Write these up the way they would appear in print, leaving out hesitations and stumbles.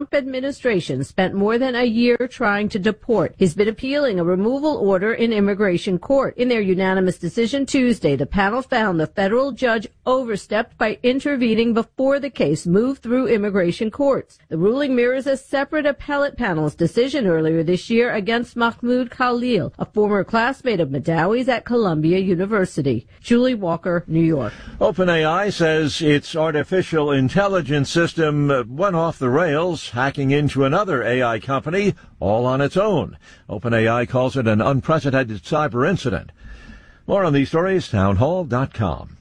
Trump administration spent more than a year trying to deport. He's been appealing a removal order in immigration court. In their unanimous decision Tuesday, the panel found the federal judge overstepped by intervening before the case moved through immigration courts. The ruling mirrors a separate appellate panel's decision earlier this year against Mahmoud Khalil, a former classmate of Madawi's at Columbia University. Julie Walker, New York. OpenAI says its artificial intelligence system went off the rails, hacking into another AI company all on its own. OpenAI calls it an unprecedented cyber incident. More on these stories, townhall.com.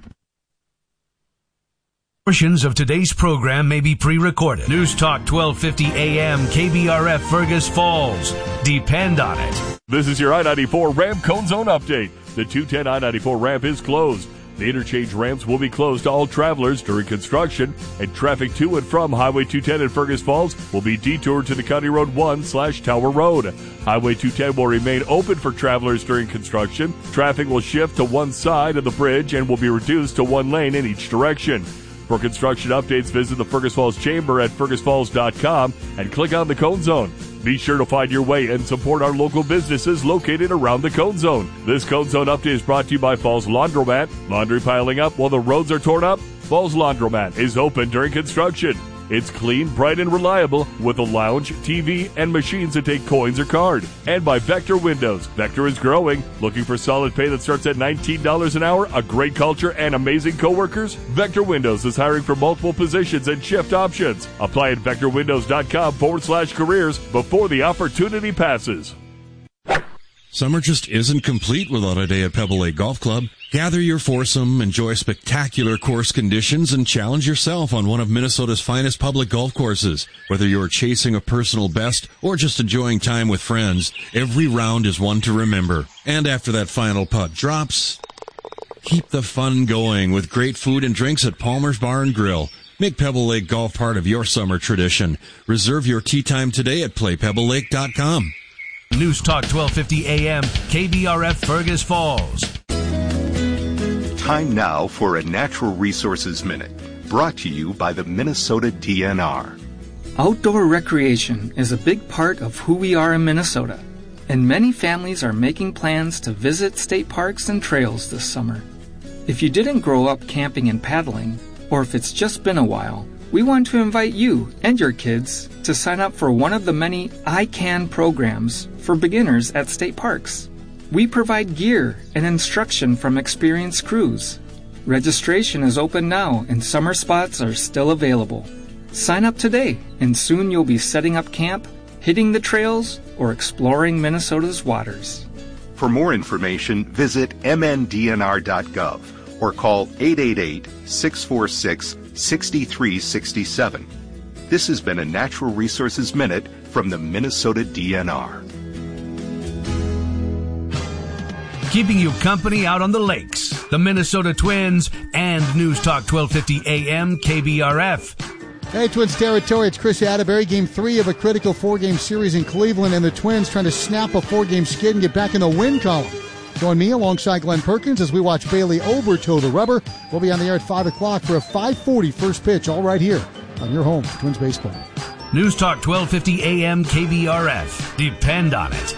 Portions of today's program may be pre-recorded. News Talk 1250 AM, KBRF, Fergus Falls. Depend on it. This is your I-94 ramp cone zone update. The 210 I-94 ramp is closed. The interchange ramps will be closed to all travelers during construction, and traffic to and from Highway 210 in Fergus Falls will be detoured to the County Road 1/Tower Road. Highway 210 will remain open for travelers during construction. Traffic will shift to one side of the bridge and will be reduced to one lane in each direction. For construction updates, visit the Fergus Falls Chamber at fergusfalls.com and click on the Cone Zone. Be sure to find your way and support our local businesses located around the Cone Zone. This Cone Zone update is brought to you by Falls Laundromat. Laundry piling up while the roads are torn up? Falls Laundromat is open during construction. It's clean, bright, and reliable with a lounge, TV, and machines that take coins or card. And by Vector Windows. Vector is growing. Looking for solid pay that starts at $19 an hour, a great culture, and amazing coworkers? Vector Windows is hiring for multiple positions and shift options. Apply at vectorwindows.com/careers before the opportunity passes. Summer just isn't complete without a day at Pebble Lake Golf Club. Gather your foursome, enjoy spectacular course conditions, and challenge yourself on one of Minnesota's finest public golf courses. Whether you're chasing a personal best or just enjoying time with friends, every round is one to remember. And after that final putt drops, keep the fun going with great food and drinks at Palmer's Bar and Grill. Make Pebble Lake Golf part of your summer tradition. Reserve your tee time today at playpebblelake.com. News Talk 1250 AM, KBRF, Fergus Falls. Time now for a Natural Resources Minute, brought to you by the Minnesota DNR. Outdoor recreation is a big part of who we are in Minnesota, and many families are making plans to visit state parks and trails this summer. If you didn't grow up camping and paddling, or if it's just been a while, we want to invite you and your kids to sign up for one of the many I Can programs for beginners at state parks. We provide gear and instruction from experienced crews. Registration is open now and summer spots are still available. Sign up today and soon you'll be setting up camp, hitting the trails, or exploring Minnesota's waters. For more information, visit mndnr.gov or call 888-646-6367. This has been a Natural Resources Minute from the Minnesota DNR. Keeping you company out on the lakes, the Minnesota Twins, and News Talk 1250 AM, KBRF. Hey, Twins territory, it's Chris Atterbury. Game 3 of a critical 4-game series in Cleveland, and the Twins trying to snap a 4-game skid and get back in the win column. Join me alongside Glenn Perkins as we watch Bailey Ober toe the rubber. We'll be on the air at 5 o'clock for a 5:40 first pitch, all right here on your home for Twins baseball. News Talk 1250 AM, KBRF. Depend on it.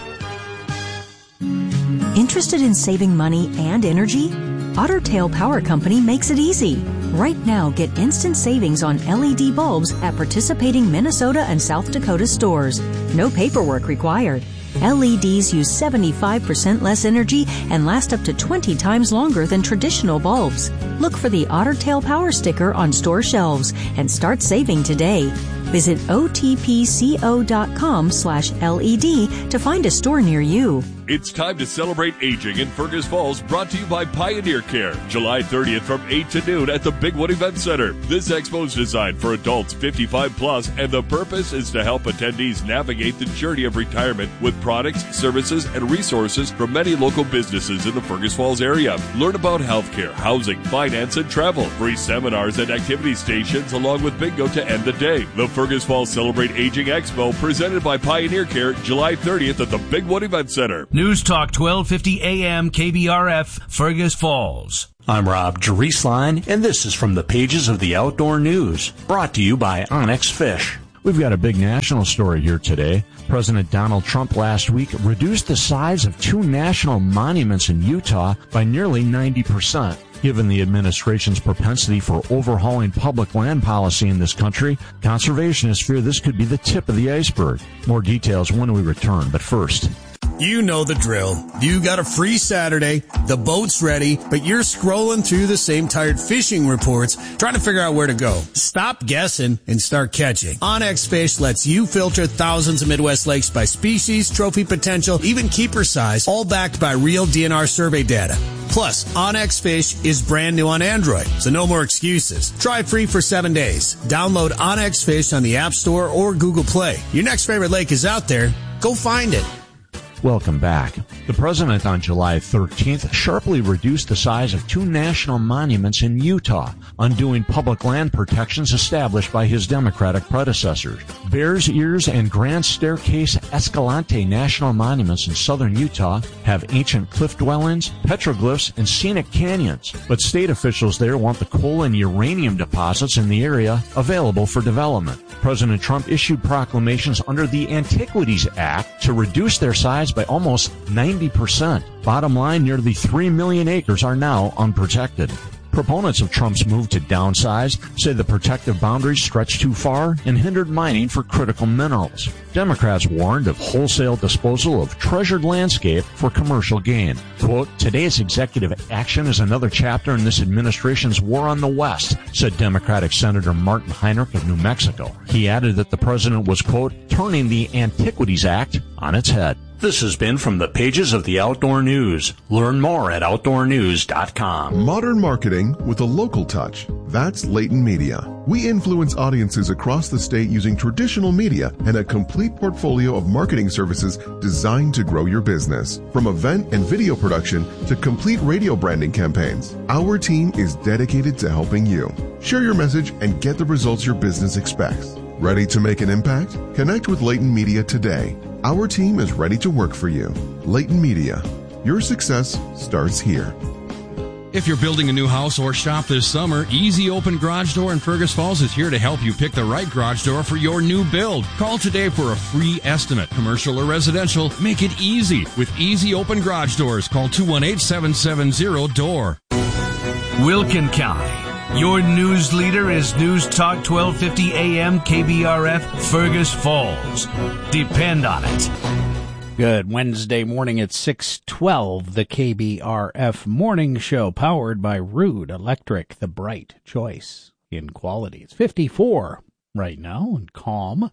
Interested in saving money and energy? Otter Tail Power Company makes it easy. Right now, get instant savings on LED bulbs at participating Minnesota and South Dakota stores. No paperwork required. LEDs use 75% less energy and last up to 20 times longer than traditional bulbs. Look for the Otter Tail Power sticker on store shelves and start saving today. Visit otpco.com/LED to find a store near you. It's time to celebrate aging in Fergus Falls, brought to you by Pioneer Care. July 30th from 8 to noon at the Bigwood Event Center. This expo is designed for adults 55 plus, and the purpose is to help attendees navigate the journey of retirement with products, services, and resources from many local businesses in the Fergus Falls area. Learn about healthcare, housing, finance, and travel. Free seminars and activity stations along with bingo to end the day. The Fergus Falls Celebrate Aging Expo, presented by Pioneer Care, July 30th at the Bigwood Event Center. News Talk 1250 AM, KBRF, Fergus Falls. I'm Rob Drieslein, and this is from the pages of the Outdoor News, brought to you by Onyx Fish. We've got a big national story here today. President Donald Trump last week reduced the size of 2 national monuments in Utah by nearly 90%. Given the administration's propensity for overhauling public land policy in this country, conservationists fear this could be the tip of the iceberg. More details when we return, but first. You know the drill. You got a free Saturday, the boat's ready, but you're scrolling through the same tired fishing reports, trying to figure out where to go. Stop guessing and start catching. OnX Fish lets you filter thousands of Midwest lakes by species, trophy potential, even keeper size, all backed by real DNR survey data. Plus, OnX Fish is brand new on Android, so no more excuses. Try it free for 7 days. Download OnX Fish on the App Store or Google Play. Your next favorite lake is out there. Go find it. Welcome back. The president on July 13th sharply reduced the size of 2 national monuments in Utah, undoing public land protections established by his Democratic predecessors. Bears Ears and Grand Staircase Escalante National Monuments in southern Utah have ancient cliff dwellings, petroglyphs, and scenic canyons. But state officials there want the coal and uranium deposits in the area available for development. President Trump issued proclamations under the Antiquities Act to reduce their size by almost 90%. Bottom line, nearly 3 million acres are now unprotected. Proponents of Trump's move to downsize say the protective boundaries stretched too far and hindered mining for critical minerals. Democrats warned of wholesale disposal of treasured landscape for commercial gain. Quote, today's executive action is another chapter in this administration's war on the West, said Democratic Senator Martin Heinrich of New Mexico. He added that the president was, quote, turning the Antiquities Act on its head. This has been from the pages of the Outdoor News. Learn more at OutdoorNews.com. Modern marketing with a local touch. That's Leighton Media. We influence audiences across the state using traditional media and a complete portfolio of marketing services designed to grow your business. From event and video production to complete radio branding campaigns, our team is dedicated to helping you. Share your message and get the results your business expects. Ready to make an impact? Connect with Leighton Media today. Our team is ready to work for you. Leighton Media. Your success starts here. If you're building a new house or shop this summer, Easy Open Garage Door in Fergus Falls is here to help you pick the right garage door for your new build. Call today for a free estimate. Commercial or residential, make it easy with Easy Open Garage Doors. Call 218-770-DOOR. Wilkin County. Your news leader is News Talk 1250 AM KBRF Fergus Falls. Depend on it. Good Wednesday morning at 6:12, the KBRF Morning Show, powered by Rude Electric, the bright choice in quality. It's 54 right now and calm.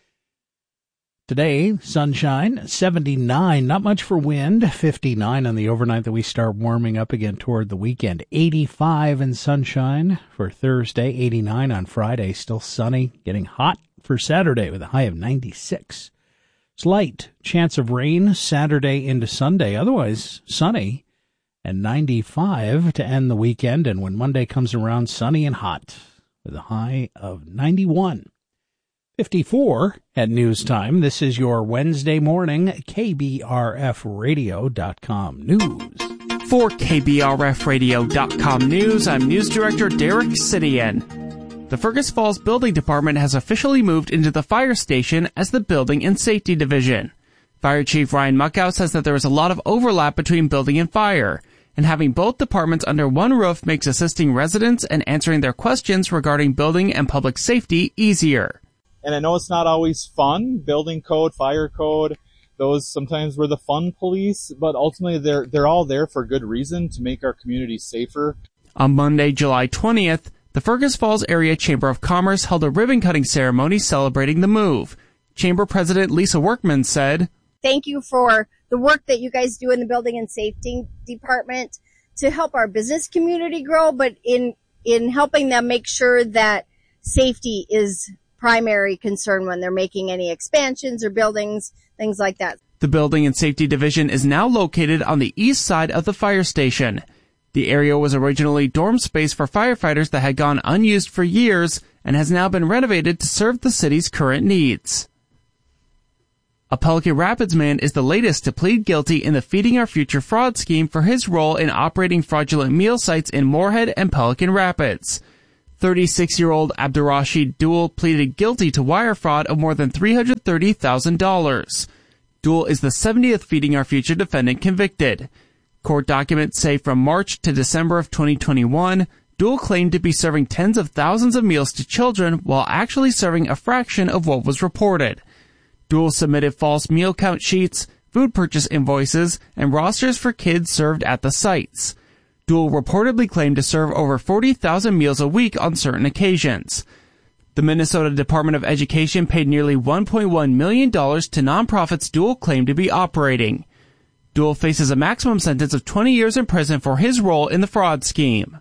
Today, sunshine, 79, not much for wind, 59 on the overnight that we start warming up again toward the weekend. 85 in sunshine for Thursday, 89 on Friday, still sunny, getting hot for Saturday with a high of 96. Slight chance of rain Saturday into Sunday, otherwise sunny, and 95 to end the weekend. And when Monday comes around, sunny and hot with a high of 91. 54 at news time. This is your Wednesday morning KBRFradio.com news. For KBRFradio.com news, I'm News Director Derek Sidian. The Fergus Falls Building Department has officially moved into the fire station as the Building and Safety Division. Fire Chief Ryan Muckow says that there is a lot of overlap between building and fire, and having both departments under one roof makes assisting residents and answering their questions regarding building and public safety easier. And I know it's not always fun, building code, fire code, those sometimes were the fun police, but ultimately they're all there for good reason, to make our community safer. On Monday, July 20th, the Fergus Falls Area Chamber of Commerce held a ribbon-cutting ceremony celebrating the move. Chamber President Lisa Workman said, "Thank you for the work that you guys do in the Building and Safety Department to help our business community grow, but in helping them make sure that safety is primary concern when they're making any expansions or buildings, things like that." The Building and Safety Division is now located on the east side of the fire station. The area was originally dorm space for firefighters that had gone unused for years and has now been renovated to serve the city's current needs. A Pelican Rapids man is the latest to plead guilty in the Feeding Our Future fraud scheme for his role in operating fraudulent meal sites in Moorhead and Pelican Rapids. 36-year-old Abdurrashid Dul pleaded guilty to wire fraud of more than $330,000. Dul is the 70th Feeding Our Future defendant convicted. Court documents say from March to December of 2021, Dul claimed to be serving tens of thousands of meals to children while actually serving a fraction of what was reported. Dul submitted false meal count sheets, food purchase invoices, and rosters for kids served at the sites. Dul reportedly claimed to serve over 40,000 meals a week on certain occasions. The Minnesota Department of Education paid nearly $1.1 million to nonprofits Dul claimed to be operating. Dul faces a maximum sentence of 20 years in prison for his role in the fraud scheme.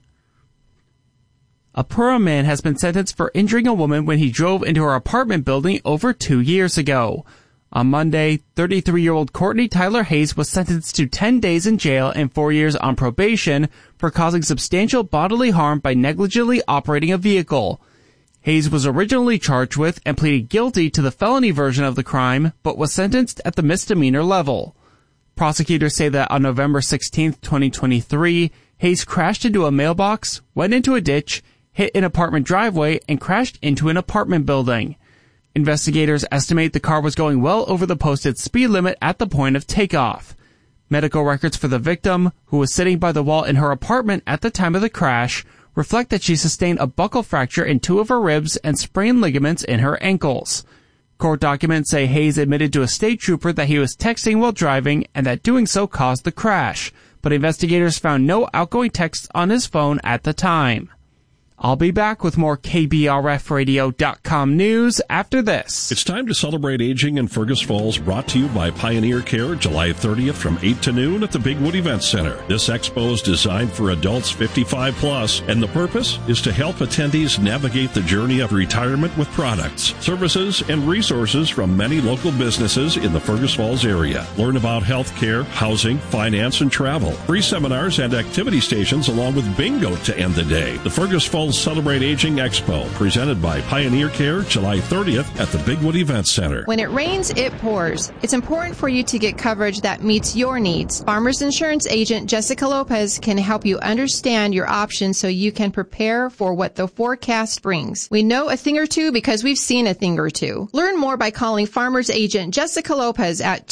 A Pura man has been sentenced for injuring a woman when he drove into her apartment building over 2 years ago. On Monday, 33-year-old Courtney Tyler Hayes was sentenced to 10 days in jail and 4 years on probation for causing substantial bodily harm by negligently operating a vehicle. Hayes was originally charged with and pleaded guilty to the felony version of the crime, but was sentenced at the misdemeanor level. Prosecutors say that on November 16, 2023, Hayes crashed into a mailbox, went into a ditch, hit an apartment driveway, and crashed into an apartment building. Investigators estimate the car was going well over the posted speed limit at the point of takeoff. Medical records for the victim, who was sitting by the wall in her apartment at the time of the crash, reflect that she sustained a buccal fracture in 2 of her ribs and sprained ligaments in her ankles. Court documents say Hayes admitted to a state trooper that he was texting while driving and that doing so caused the crash, but investigators found no outgoing texts on his phone at the time. I'll be back with more KBRFradio.com news after this. It's time to celebrate aging in Fergus Falls, brought to you by Pioneer Care, July 30th from 8 to noon at the Bigwood Event Center. This expo is designed for adults 55 plus, and the purpose is to help attendees navigate the journey of retirement with products, services, and resources from many local businesses in the Fergus Falls area. Learn about health care, housing, finance, and travel. Free seminars and activity stations along with bingo to end the day. The Fergus Falls Celebrate Aging Expo, presented by Pioneer Care, July 30th at the Bigwood Event Center. When it rains, it pours. It's important for you to get coverage that meets your needs. Farmers Insurance agent Jessica Lopez can help you understand your options so you can prepare for what the forecast brings. We know a thing or two because we've seen a thing or two. Learn more by calling Farmers agent Jessica Lopez at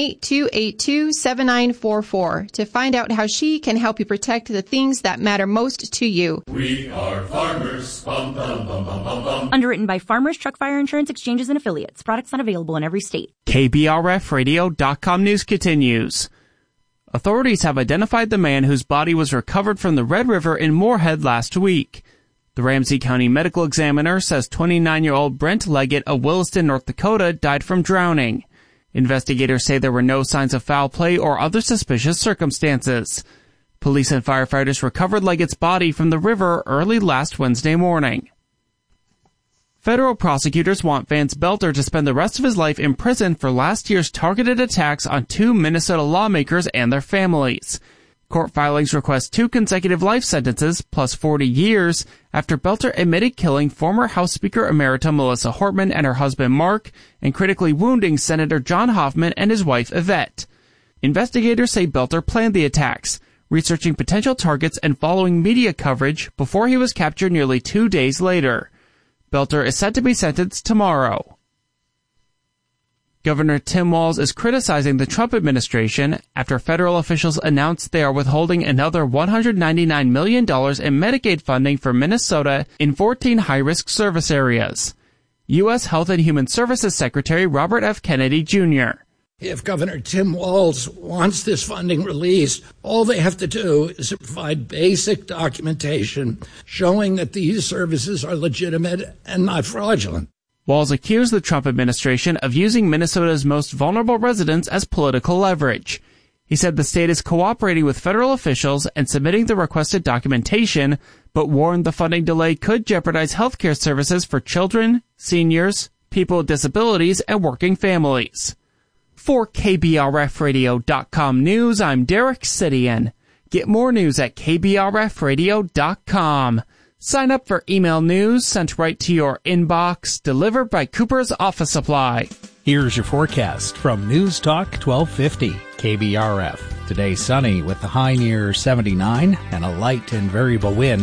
218-282-7944 to find out how she can help you protect the things that matter most to you. We are farmers. Bum, bum, bum, bum, bum, bum. Underwritten by Farmers Truck Fire Insurance Exchanges and Affiliates. Products not available in every state. KBRFradio.com news continues. Authorities have identified the man whose body was recovered from the Red River in Moorhead last week. The Ramsey County Medical Examiner says 29-year-old Brent Leggett of Williston, North Dakota, died from drowning. Investigators say there were no signs of foul play or other suspicious circumstances. Police and firefighters recovered Leggett's body from the river early last Wednesday morning. Federal prosecutors want Vance Belter to spend the rest of his life in prison for last year's targeted attacks on 2 Minnesota lawmakers and their families. Court filings request 2 consecutive life sentences plus 40 years after Belter admitted killing former House Speaker Emerita Melissa Hortman and her husband Mark and critically wounding Senator John Hoffman and his wife Yvette. Investigators say Belter planned the attacks, researching potential targets and following media coverage before he was captured nearly 2 days later. Belter is set to be sentenced tomorrow. Governor Tim Walz is criticizing the Trump administration after federal officials announced they are withholding another $199 million in Medicaid funding for Minnesota in 14 high-risk service areas. U.S. Health and Human Services Secretary Robert F. Kennedy, Jr. If Governor Tim Walz wants this funding released, all they have to do is provide basic documentation showing that these services are legitimate and not fraudulent. Walz accused the Trump administration of using Minnesota's most vulnerable residents as political leverage. He said the state is cooperating with federal officials and submitting the requested documentation, but warned the funding delay could jeopardize health care services for children, seniors, people with disabilities, and working families. For KBRFradio.com news, I'm Derek Sidian. Get more news at KBRFradio.com. Sign up for email news sent right to your inbox, delivered by Cooper's Office Supply. Here's your forecast from News Talk 1250 KBRF. Today sunny with the high near 79 and a light and variable wind.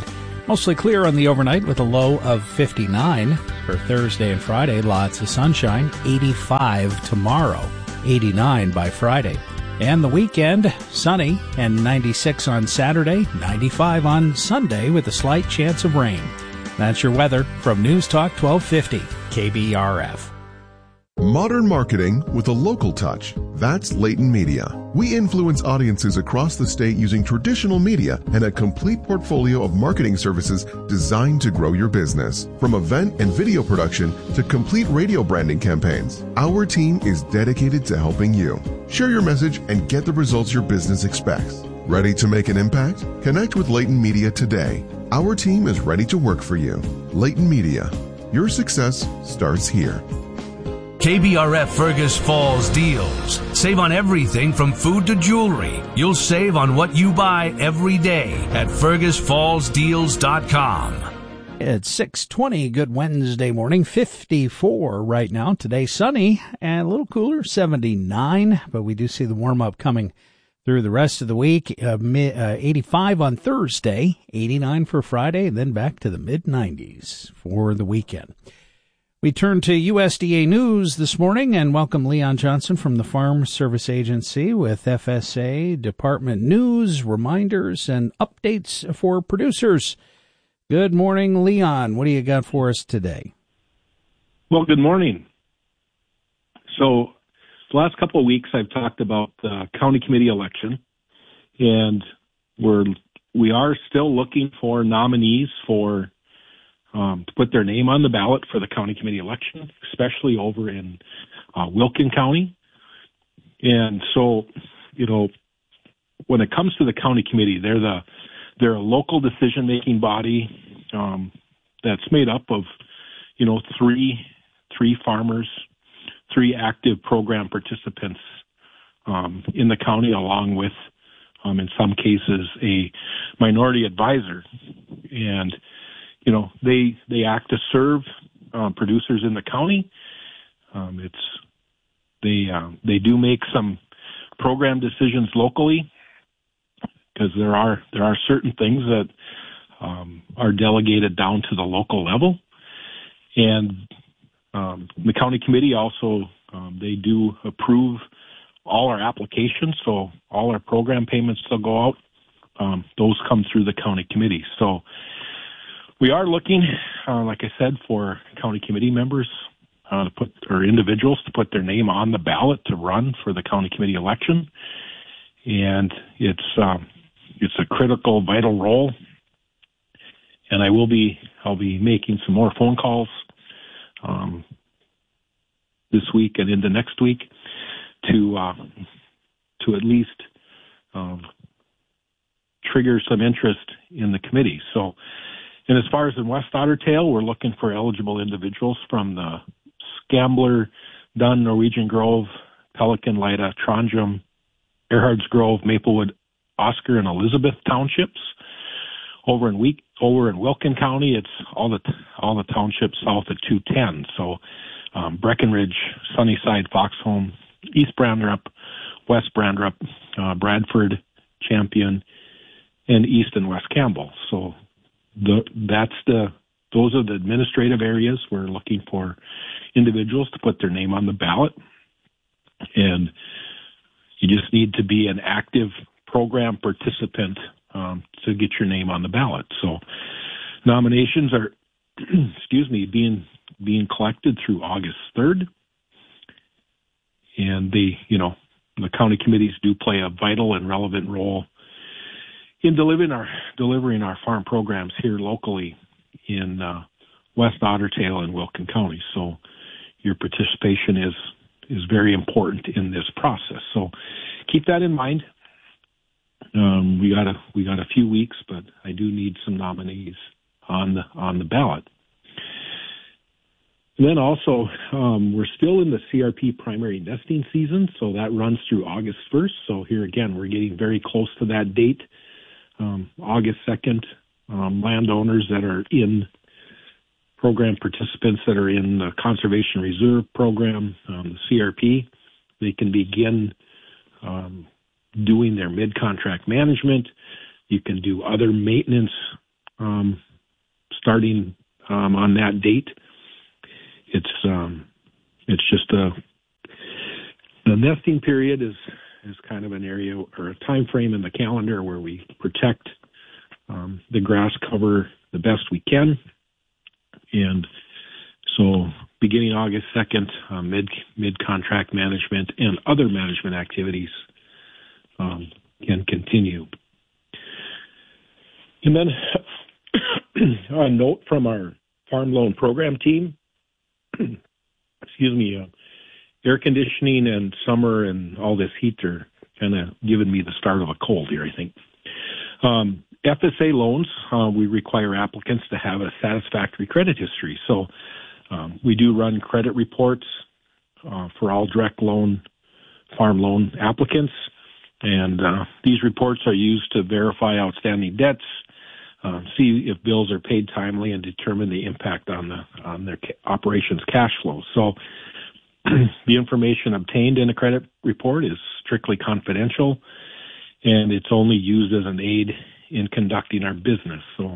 Mostly clear on the overnight with a low of 59. For Thursday and Friday, lots of sunshine, 85 tomorrow, 89 by Friday. And the weekend, sunny and 96 on Saturday, 95 on Sunday with a slight chance of rain. That's your weather from News Talk 1250, KBRF. Modern marketing with a local touch. That's Leighton Media. We influence audiences across the state using traditional media and a complete portfolio of marketing services designed to grow your business. From event and video production to complete radio branding campaigns, our team is dedicated to helping you. Share your message and get the results your business expects. Ready to make an impact? Connect with Leighton Media today. Our team is ready to work for you. Leighton Media. Your success starts here. KBRF Fergus Falls deals. Save on everything from food to jewelry. You'll save on what you buy every day at FergusFallsDeals.com. It's 6:20. Good Wednesday morning. 54 right now. Today sunny and a little cooler, 79. But we do see the warm up coming through the rest of the week. 85 on Thursday, 89 for Friday, and then back to the mid-90s for the weekend. We turn to USDA News this morning and welcome Leon Johnson from the Farm Service Agency with FSA Department news, reminders, and updates for producers. Good morning, Leon. What do you got for us today? Well, good morning. So the last couple of weeks I've talked about the county committee election, and we are still looking for nominees to put their name on the ballot for the county committee election, especially over in Wilkin County. And so, when it comes to the county committee, they're a local decision-making body that's made up of, three farmers, 3 active program participants in the county, along with, in some cases, a minority advisor. And they act to serve producers in the county. They do make some program decisions locally because there are certain things that are delegated down to the local level. And the county committee also they do approve all our applications, so all our program payments that go out, those come through the county committee. So we are looking, like I said, for county committee members or individuals to put their name on the ballot to run for the county committee election, and it's a critical, vital role. And I'll be making some more phone calls this week and into next week to at least trigger some interest in the committee. So. And as far as in West Otter Tail, we're looking for eligible individuals from the Scambler, Dunn, Norwegian Grove, Pelican, Lida, Trondheim, Erhards Grove, Maplewood, Oscar, and Elizabeth townships. Over in Wilkin County, it's all the townships south of 210. So Breckenridge, Sunnyside, Foxholm, East Brandrup, West Brandrup, Bradford, Champion, and East and West Campbell. So those are the administrative areas we're looking for individuals to put their name on the ballot. And you just need to be an active program participant to get your name on the ballot. So nominations are, being collected through August 3rd. And the county committees do play a vital and relevant role in delivering our farm programs here locally in West Otter Tail and Wilkin County. So your participation is very important in this process. So keep that in mind. We got a few weeks, but I do need some nominees on the ballot. And then also, we're still in the CRP primary nesting season, so that runs through August 1st. So here again, we're getting very close to that date. August 2nd, landowners that are in program participants that are in the Conservation Reserve Program, the CRP, they can begin doing their mid-contract management. You can do other maintenance starting on that date. It's just the nesting period is kind of an area or a time frame in the calendar where we protect the grass cover the best we can. And so beginning August 2nd, mid-contract management and other management activities can continue. And then a note from our farm loan program team, air conditioning and summer and all this heat are kind of giving me the start of a cold here, I think. FSA loans, we require applicants to have a satisfactory credit history. So we do run credit reports for all direct loan, farm loan applicants. And these reports are used to verify outstanding debts, see if bills are paid timely, and determine the impact on their operations cash flow. So the information obtained in a credit report is strictly confidential, and it's only used as an aid in conducting our business. So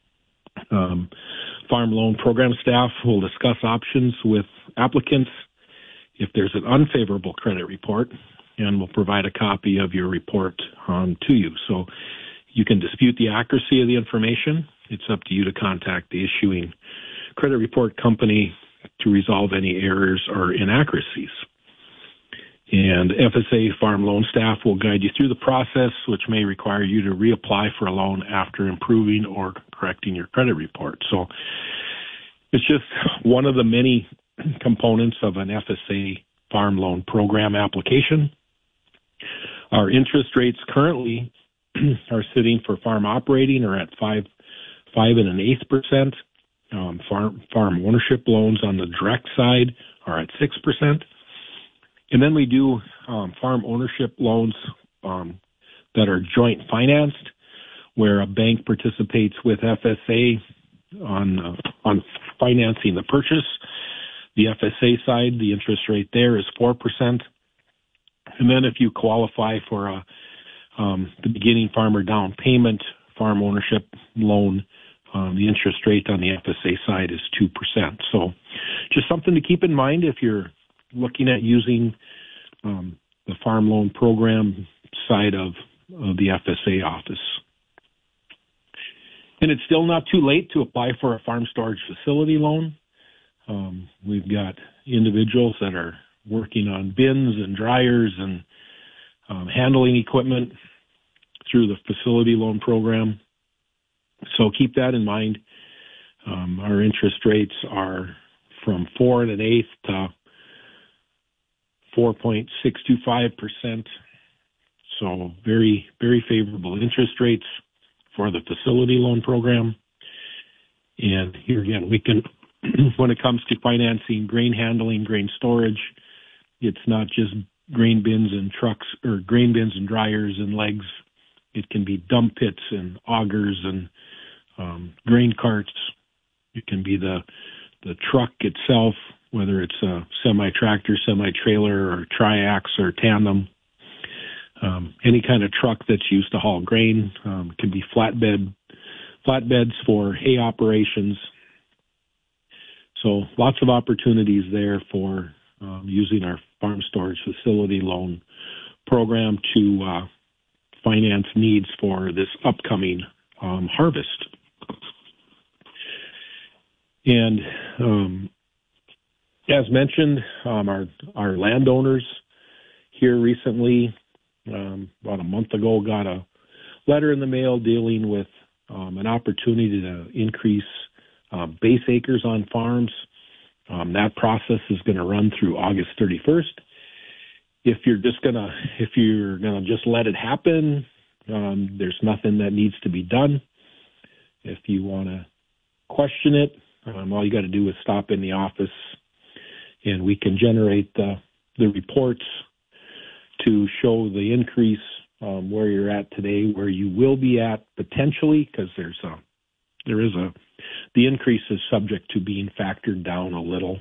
farm loan program staff will discuss options with applicants if there's an unfavorable credit report, and will provide a copy of your report to you. So you can dispute the accuracy of the information. It's up to you to contact the issuing credit report company to resolve any errors or inaccuracies. And FSA farm loan staff will guide you through the process, which may require you to reapply for a loan after improving or correcting your credit report. So it's just one of the many components of an FSA farm loan program application. Our interest rates currently are sitting for farm operating are at 5 5.125%. Farm ownership loans on the direct side are at 6%. And then we do farm ownership loans that are joint financed, where a bank participates with FSA on financing the purchase. The FSA side, the interest rate there is 4%. And then if you qualify for the beginning farmer down payment farm ownership loan, the interest rate on the FSA side is 2%. So just something to keep in mind if you're looking at using the farm loan program side of the FSA office. And it's still not too late to apply for a farm storage facility loan. We've got individuals that are working on bins and dryers and handling equipment through the facility loan program. So keep that in mind. Our interest rates are from 4 1/8 to 4.625%. So very, very favorable interest rates for the facility loan program. And here again, we can, when it comes to financing grain handling, grain storage, it's not just grain bins and trucks or grain bins and dryers and legs. It can be dump pits and augers and grain carts. It can be the truck itself, whether it's a semi-tractor, semi-trailer, or triax or tandem. Any kind of truck that's used to haul grain. Can be flatbeds for hay operations. So lots of opportunities there for using our farm storage facility loan program to finance needs for this upcoming harvest. And as mentioned, our landowners here recently, about a month ago, got a letter in the mail dealing with an opportunity to increase base acres on farms. That process is going to run through August 31st. If you're gonna just let it happen, there's nothing that needs to be done. If you want to question it, all you got to do is stop in the office, and we can generate the reports to show the increase where you're at today, where you will be at potentially, because the increase is subject to being factored down a little.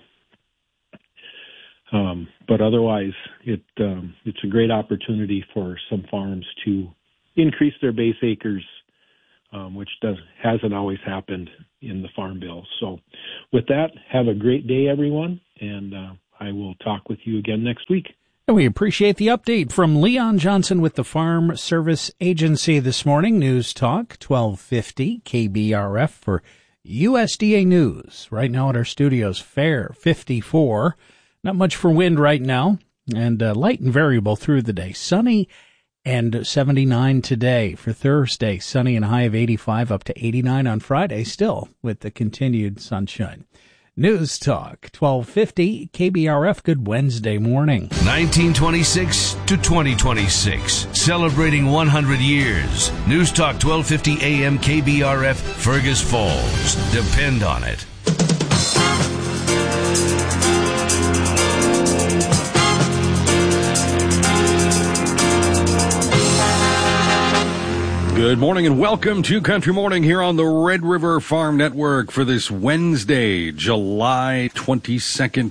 But otherwise, it's a great opportunity for some farms to increase their base acres which hasn't always happened in the Farm Bill. So with that, have a great day, everyone, and I will talk with you again next week. And we appreciate the update from Leon Johnson with the Farm Service Agency this morning. News Talk 1250 KBRF for USDA News. Right now at our studios, fair 54. Not much for wind right now, and light and variable through the day. Sunny and 79 today for Thursday. Sunny and a high of 85 up to 89 on Friday, still with the continued sunshine. News Talk 1250 KBRF. Good Wednesday morning. 1926 to 2026, celebrating 100 years. News Talk 1250 AM KBRF, Fergus Falls. Depend on it. Good morning and welcome to Country Morning here on the Red River Farm Network for this Wednesday, July 22nd,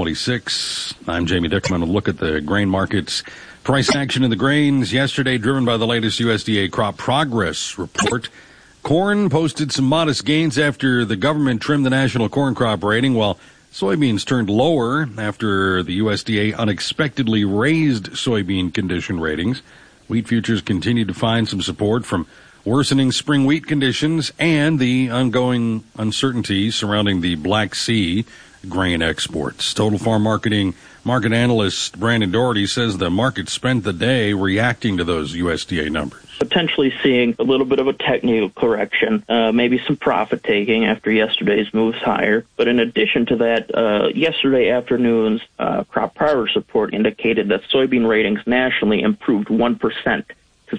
2026. I'm Jamie Dickman. A look at the grain markets. Price action in the grains yesterday driven by the latest USDA crop progress report. Corn posted some modest gains after the government trimmed the national corn crop rating, while soybeans turned lower after the USDA unexpectedly raised soybean condition ratings. Wheat futures continue to find some support from worsening spring wheat conditions and the ongoing uncertainty surrounding the Black Sea grain exports. Total Farm Marketing market analyst Brandon Doherty says the market spent the day reacting to those USDA numbers. Potentially seeing a little bit of a technical correction, maybe some profit taking after yesterday's moves higher. But in addition to that, yesterday afternoon's crop progress report indicated that soybean ratings nationally improved 1% to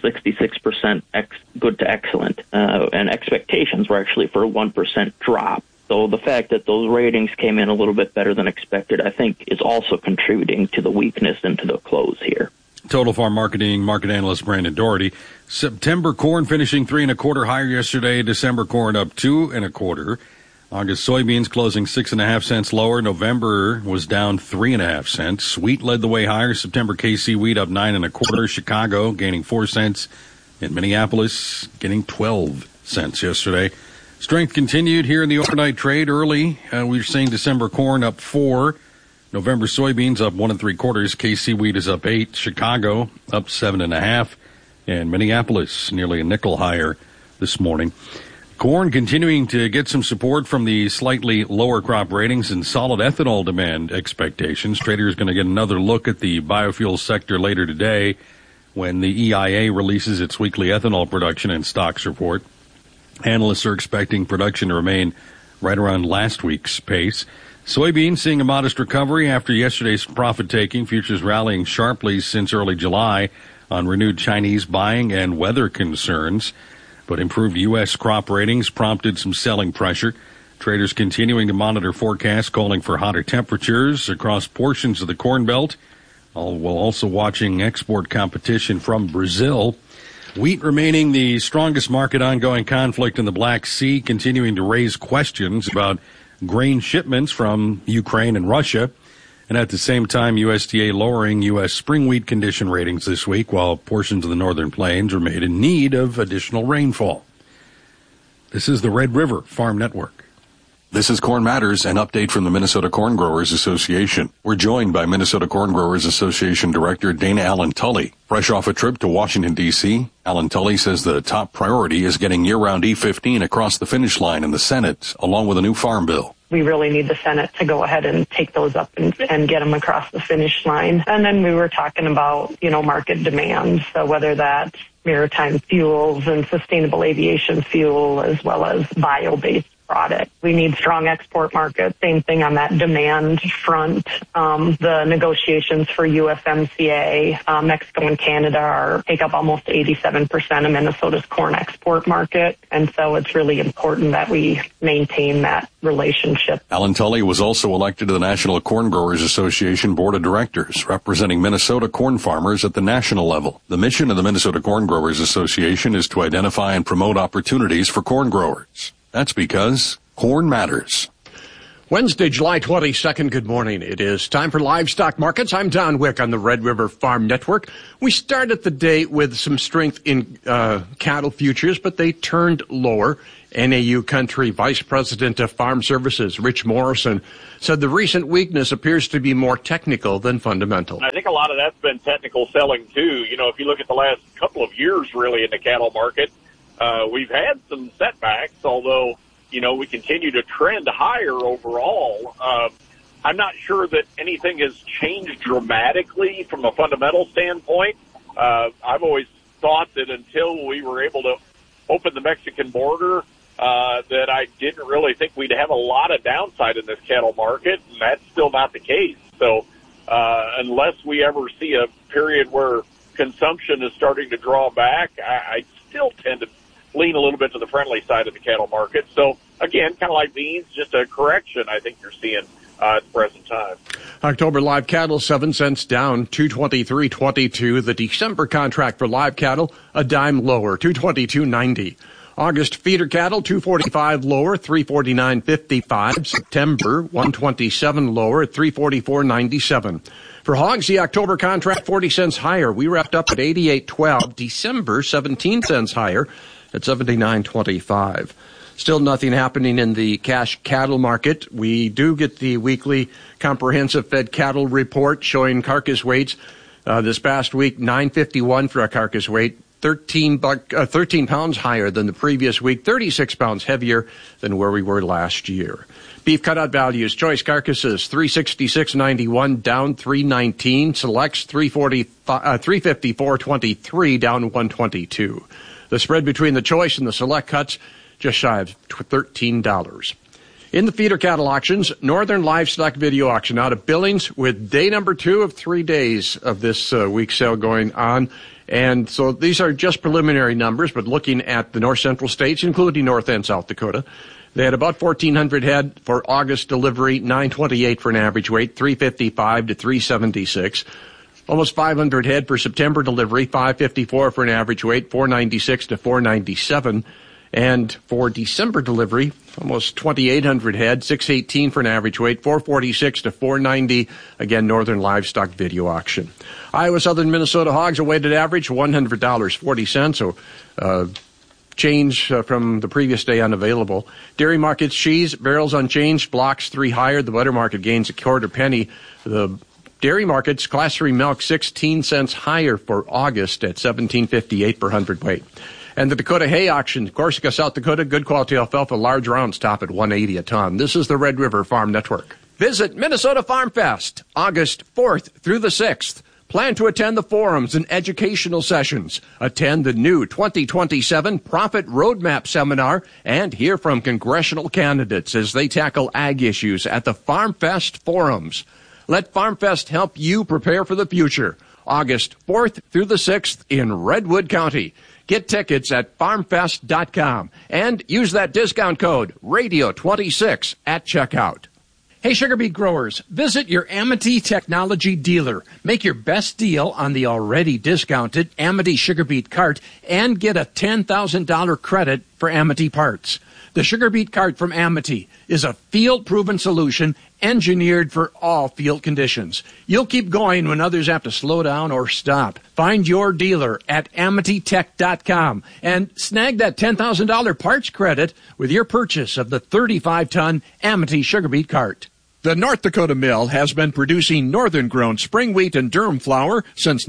66% good to excellent, and expectations were actually for a 1% drop. So the fact that those ratings came in a little bit better than expected, I think, is also contributing to the weakness into the close here. Total Farm Marketing market analyst Brandon Doherty. September corn finishing 3 1/4 higher yesterday. December corn up 2 1/4. August soybeans closing 6.5 cents lower. November was down 3.5 cents. Wheat led the way higher. September KC wheat up 9 1/4. Chicago gaining 4 cents. And Minneapolis getting 12 cents yesterday. Strength continued here in the overnight trade early. We're seeing December corn up 4. November soybeans up 1 3/4. KC wheat is up 8. Chicago up 7.5. And Minneapolis nearly a nickel higher this morning. Corn continuing to get some support from the slightly lower crop ratings and solid ethanol demand expectations. Traders going to get another look at the biofuel sector later today when the EIA releases its weekly ethanol production and stocks report. Analysts are expecting production to remain right around last week's pace. Soybeans seeing a modest recovery after yesterday's profit-taking. Futures rallying sharply since early July on renewed Chinese buying and weather concerns. But improved U.S. crop ratings prompted some selling pressure. Traders continuing to monitor forecasts calling for hotter temperatures across portions of the Corn Belt, while also watching export competition from Brazil. Wheat remaining the strongest market. Ongoing conflict in the Black Sea continuing to raise questions about grain shipments from Ukraine and Russia. And at the same time, USDA lowering U.S. spring wheat condition ratings this week, while portions of the northern plains remain in need of additional rainfall. This is the Red River Farm Network. This is Corn Matters, an update from the Minnesota Corn Growers Association. We're joined by Minnesota Corn Growers Association Director Dana Allen Tully. Fresh off a trip to Washington, D.C., Allen Tully says the top priority is getting year-round E15 across the finish line in the Senate, along with a new farm bill. We really need the Senate to go ahead and take those up and get them across the finish line. And then we were talking about, market demands, so whether that's maritime fuels and sustainable aviation fuel, as well as bio-based product. We need strong export markets. Same thing on that demand front. The negotiations for USMCA, Mexico and Canada take up almost 87% of Minnesota's corn export market. And so it's really important that we maintain that relationship. Allen Tully was also elected to the National Corn Growers Association Board of Directors, representing Minnesota corn farmers at the national level. The mission of the Minnesota Corn Growers Association is to identify and promote opportunities for corn growers. That's because corn matters. Wednesday, July 22nd, good morning. It is time for Livestock Markets. I'm Don Wick on the Red River Farm Network. We started the day with some strength in cattle futures, but they turned lower. NAU Country Vice President of Farm Services, Rich Morrison, said the recent weakness appears to be more technical than fundamental. I think a lot of that's been technical selling, too. You know, if you look at the last couple of years, really, in the cattle market, we've had some setbacks, although you know, we continue to trend higher overall. I'm not sure that anything has changed dramatically from a fundamental standpoint. I've always thought that until we were able to open the Mexican border, that I didn't really think we'd have a lot of downside in this cattle market, and that's still not the case. So unless we ever see a period where consumption is starting to draw back, I still tend to lean a little bit to the friendly side of the cattle market. So, again, kind of like beans, just a correction I think you're seeing at the present time. October live cattle, 7 cents down, 223.22. The December contract for live cattle, a dime lower, 222.90. August feeder cattle, 245 lower, 349.55. September, 127 lower, 344.97. For hogs, the October contract, 40 cents higher. We wrapped up at 88.12. December, 17 cents higher at 79.25. Still nothing happening in the cash cattle market. We do get the weekly comprehensive fed cattle report showing carcass weights. This past week, 951 for a carcass weight, 13 pounds higher than the previous week, 36 pounds heavier than where we were last year. Beef cutout values, choice carcasses, 366.91, down 319. Selects, 354.23, down 122. The spread between the choice and the select cuts, just shy of $13. In the feeder cattle auctions, Northern Livestock Video Auction out of Billings with day number 2 of 3 days of this week's sale going on. And so these are just preliminary numbers, but looking at the north central states, including North and South Dakota, they had about 1,400 head for August delivery, 928 for an average weight, 355 to 376. Almost 500 head for September delivery, 554 for an average weight, 496 to 497. And for December delivery, almost 2,800 head, 618 for an average weight, 446 to 490. Again, Northern Livestock Video Auction. Iowa Southern Minnesota hogs, a weighted average, $100.40. So, change from the previous day unavailable. Dairy markets, cheese, barrels unchanged, blocks 3 higher. The butter market gains a quarter penny. The dairy markets, class 3 milk, 16 cents higher for August at $17.58 per hundredweight. And the Dakota hay auction, Corsica, South Dakota, good quality alfalfa, large rounds top at $180 a ton. This is the Red River Farm Network. Visit Minnesota Farm Fest, August 4th through the 6th. Plan to attend the forums and educational sessions. Attend the new 2027 Profit Roadmap Seminar and hear from congressional candidates as they tackle ag issues at the Farm Fest forums. Let Farm Fest help you prepare for the future. August 4th through the 6th in Redwood County. Get tickets at farmfest.com and use that discount code radio26 at checkout. Hey, sugar beet growers, visit your Amity Technology dealer. Make your best deal on the already discounted Amity sugar beet cart and get a $10,000 credit for Amity parts. The sugar beet cart from Amity is a field-proven solution engineered for all field conditions. You'll keep going when others have to slow down or stop. Find your dealer at AmityTech.com and snag that $10,000 parts credit with your purchase of the 35-ton Amity sugar beet cart. The North Dakota Mill has been producing northern-grown spring wheat and durum flour since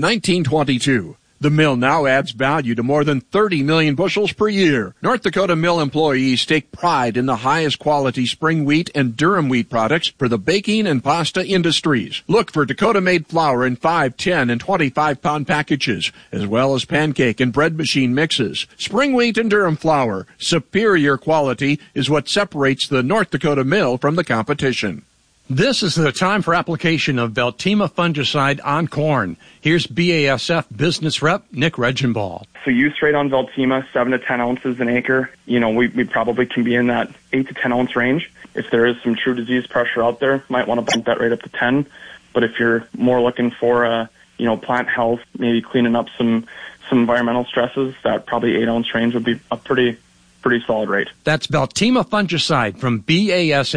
1922. The mill now adds value to more than 30 million bushels per year. North Dakota Mill employees take pride in the highest quality spring wheat and durum wheat products for the baking and pasta industries. Look for Dakota-made flour in 5, 10, and 25-pound packages, as well as pancake and bread machine mixes. Spring wheat and durum flour, superior quality, is what separates the North Dakota Mill from the competition. This is the time for application of Veltima fungicide on corn. Here's BASF business rep Nick Regenball. So use straight on Veltima, 7 to 10 ounces an acre. You know, we probably can be in that 8 to 10 ounce range. If there is some true disease pressure out there, might want to bump that right up to 10. But if you're more looking for, plant health, maybe cleaning up some environmental stresses, that probably 8 ounce range would be a pretty solid rate. That's Veltima fungicide from BASF.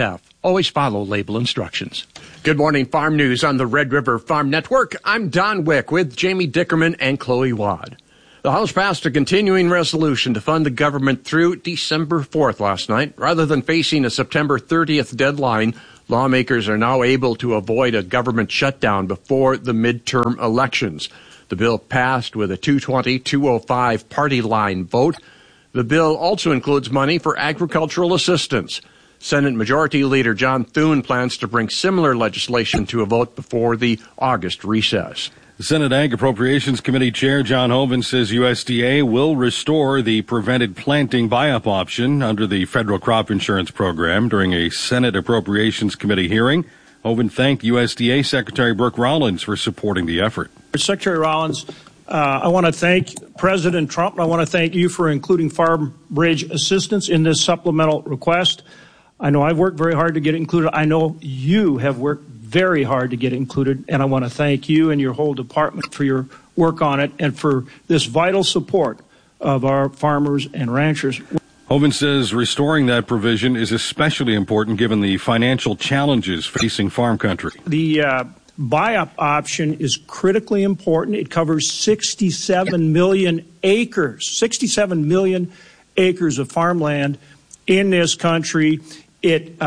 Always follow label instructions. Good morning, Farm News on the Red River Farm Network. I'm Don Wick with Jamie Dickerman and Chloe Wad. The House passed a continuing resolution to fund the government through December 4th last night. Rather than facing a September 30th deadline, lawmakers are now able to avoid a government shutdown before the midterm elections. The bill passed with a 220-205 party line vote. The bill also includes money for agricultural assistance. Senate Majority Leader John Thune plans to bring similar legislation to a vote before the August recess. The Senate Ag Appropriations Committee Chair John Hoeven says USDA will restore the prevented planting buy-up option under the federal crop insurance program. During a Senate Appropriations Committee hearing, Hoeven thanked USDA Secretary Brooke Rollins for supporting the effort. Secretary Rollins, I want to thank President Trump, and I want to thank you for including Farm Bridge assistance in this supplemental request. I know I've worked very hard to get it included. I know you have worked very hard to get included, and I want to thank you and your whole department for your work on it and for this vital support of our farmers and ranchers. Hoeven says restoring that provision is especially important given the financial challenges facing farm country. The buy-up option is critically important. It covers 67 million acres, 67 million acres of farmland in this country. It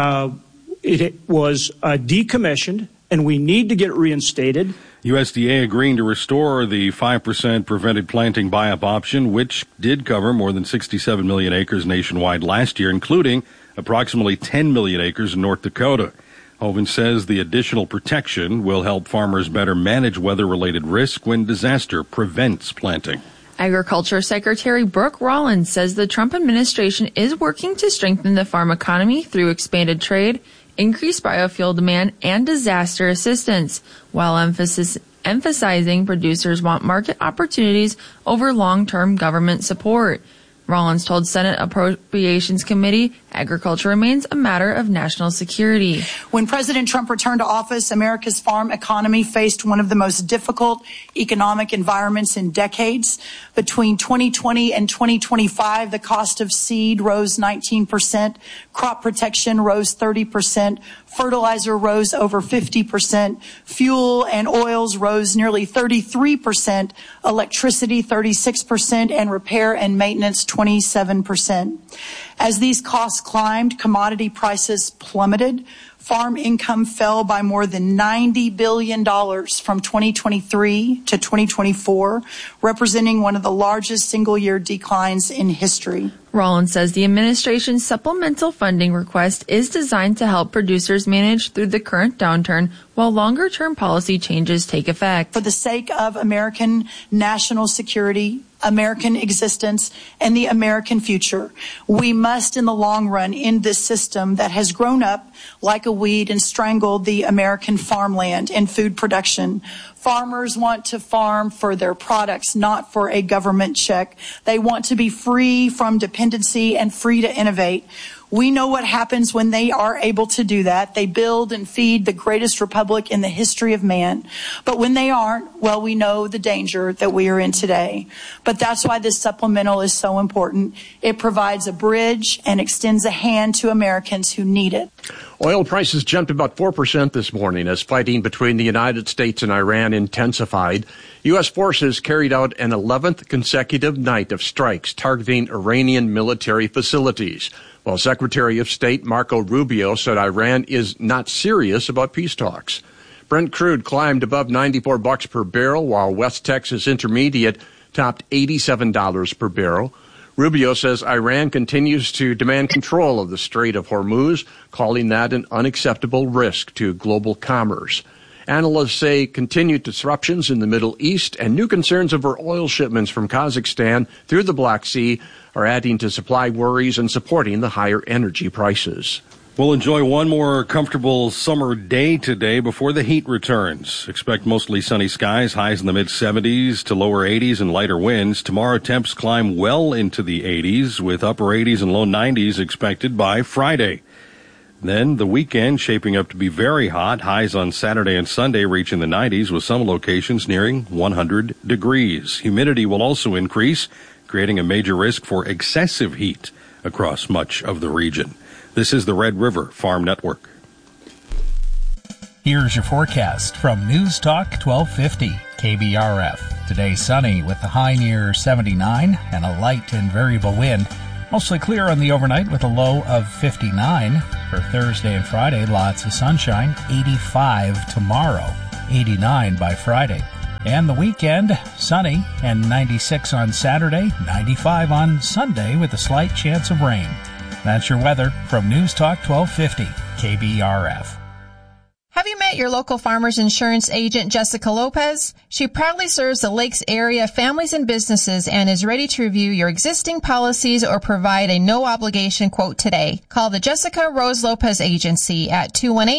was decommissioned, and we need to get it reinstated. USDA agreeing to restore the 5% prevented planting buy-up option, which did cover more than 67 million acres nationwide last year, including approximately 10 million acres in North Dakota. Hoeven says the additional protection will help farmers better manage weather-related risk when disaster prevents planting. Agriculture Secretary Brooke Rollins says the Trump administration is working to strengthen the farm economy through expanded trade, increased biofuel demand, and disaster assistance, while emphasizing producers want market opportunities over long-term government support. Rollins told Senate Appropriations Committee agriculture remains a matter of national security. When President Trump returned to office, America's farm economy faced one of the most difficult economic environments in decades. Between 2020 and 2025, the cost of seed rose 19%, crop protection rose 30%, fertilizer rose over 50%, fuel and oils rose nearly 33%, electricity 36%, and repair and maintenance 27%. As these costs climbed, commodity prices plummeted. Farm income fell by more than $90 billion from 2023 to 2024, representing one of the largest single-year declines in history. Rollins says the administration's supplemental funding request is designed to help producers manage through the current downturn while longer-term policy changes take effect. For the sake of American national security, American existence, and the American future, we must, in the long run, end this system that has grown up like a weed and strangled the American farmland and food production. Farmers want to farm for their products, not for a government check. They want to be free from dependency and free to innovate. We know what happens when they are able to do that. They build and feed the greatest republic in the history of man. But when they aren't, well, we know the danger that we are in today. But that's why this supplemental is so important. It provides a bridge and extends a hand to Americans who need it. Oil prices jumped about 4% this morning as fighting between the United States and Iran intensified. U.S. forces carried out an 11th consecutive night of strikes targeting Iranian military facilities, while Secretary of State Marco Rubio said Iran is not serious about peace talks. Brent crude climbed above $94 per barrel, while West Texas Intermediate topped $87 per barrel. Rubio says Iran continues to demand control of the Strait of Hormuz, calling that an unacceptable risk to global commerce. Analysts say continued disruptions in the Middle East and new concerns over oil shipments from Kazakhstan through the Black Sea are adding to supply worries and supporting the higher energy prices. We'll enjoy one more comfortable summer day today before the heat returns. Expect mostly sunny skies, highs in the mid-70s to lower 80s and lighter winds. Tomorrow, temps climb well into the 80s with upper 80s and low 90s expected by Friday. Then the weekend shaping up to be very hot. Highs on Saturday and Sunday reaching the 90s with some locations nearing 100 degrees. Humidity will also increase, creating a major risk for excessive heat across much of the region. This is the Red River Farm Network. Here's your forecast from News Talk 1250 KBRF. Today sunny with a high near 79 and a light and variable wind. Mostly clear on the overnight with a low of 59. For Thursday and Friday, lots of sunshine. 85 tomorrow, 89 by Friday. And the weekend, sunny and 96 on Saturday, 95 on Sunday with a slight chance of rain. That's your weather from News Talk 1250 KBRF. Have you met your local Farmers Insurance agent, Jessica Lopez? She proudly serves the Lakes area families and businesses and is ready to review your existing policies or provide a no-obligation quote today. Call the Jessica Rose Lopez Agency at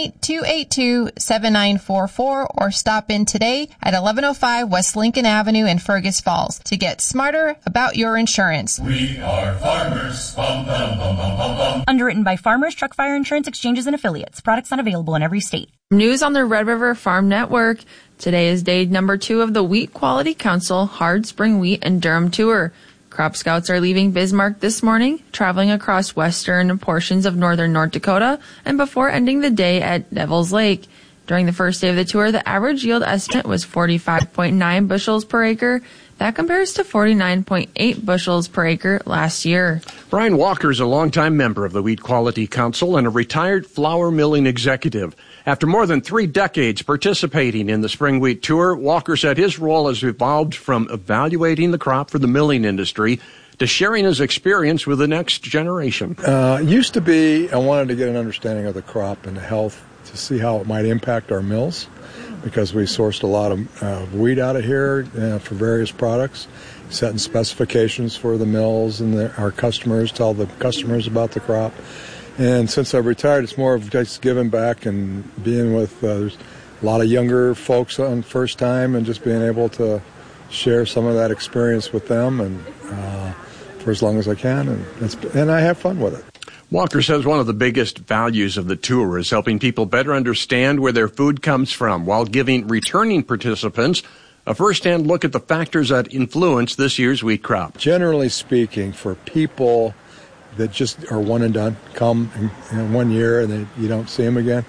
218-282-7944 or stop in today at 1105 West Lincoln Avenue in Fergus Falls to get smarter about your insurance. We are farmers. Bum, bum, bum, bum, bum, bum. Underwritten by Farmers Truck Fire Insurance Exchanges and Affiliates. Products not available in every state. News on the Red River Farm Network. Today is day number 2 of the Wheat Quality Council Hard Spring Wheat and Durum Tour. Crop scouts are leaving Bismarck this morning, traveling across western portions of northern North Dakota, and before ending the day at Devil's Lake. During the first day of the tour, the average yield estimate was 45.9 bushels per acre. That compares to 49.8 bushels per acre last year. Brian Walker is a longtime member of the Wheat Quality Council and a retired flour milling executive. After more than 3 decades participating in the Spring Wheat Tour, Walker said his role has evolved from evaluating the crop for the milling industry to sharing his experience with the next generation. Used to be, I wanted to get an understanding of the crop and the health to see how it might impact our mills, because we sourced a lot of wheat out of here for various products, setting specifications for the mills and our customers, tell the customers about the crop. And since I've retired, it's more of just giving back and being with there's a lot of younger folks on first time and just being able to share some of that experience with them and for as long as I can. And I have fun with it. Walker says one of the biggest values of the tour is helping people better understand where their food comes from while giving returning participants a first-hand look at the factors that influence this year's wheat crop. Generally speaking, for people that just are one and done, come in 1 year and you don't see them again,